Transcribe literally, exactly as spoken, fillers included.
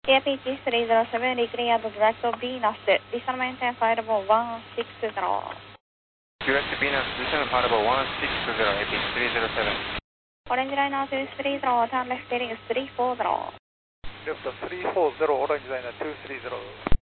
エアピーチスリーゼロセブン、リクリアードダイレクトビーナス、リサルメンテンファイルボーワンシックスゼロ。 Direct Venus, descend Audible one six zero, A P three zero seven. Orange Liner two three zero, turn left heading three four zero. Left three four zero, Orange Liner two three zero.